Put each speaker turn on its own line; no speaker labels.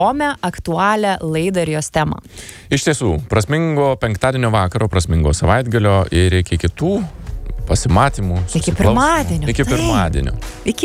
įdomią, aktualią laidą ir jos temą.
Iš tiesų, prasmingo penktadienio vakaro, prasmingo savaitgalio ir iki kitų pasimatymų.
Iki pirmadienio.
Iki pirmadienio.
Iki